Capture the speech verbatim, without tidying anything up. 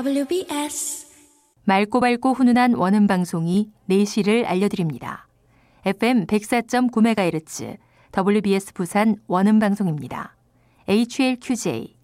더블유비에스 맑고 밝고 훈훈한 원음 방송이 네 시를 알려드립니다. 에프엠 백사 점 구 메가헤르츠 더블유비에스 부산 원음 방송입니다. 에이치엘큐제이